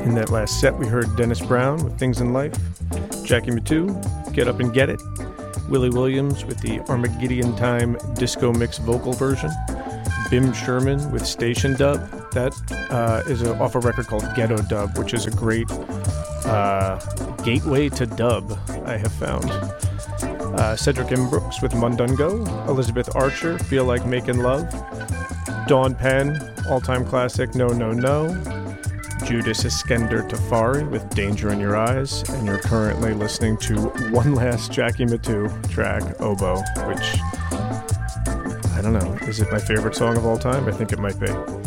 In that last set, we heard Dennis Brown with Things in Life, Jackie Mittoo, Get Up and Get It, Willie Williams with the Armageddon Time disco mix vocal version, Bim Sherman with Station Dub. That is off a record called Ghetto Dub, which is a great gateway to dub, I have found. Cedric M. Brooks with Mundungo, Elizabeth Archer, Feel Like Making Love, Dawn Penn, all-time classic No No No, Judas Iskender Tafari with Danger in Your Eyes, and you're currently listening to one last Jackie Mittoo track, Oboe, which, I don't know, is it my favorite song of all time? I think it might be.